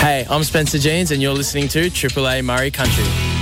Hey, I'm Spencer Jeans and you're listening to Triple A Murray Country.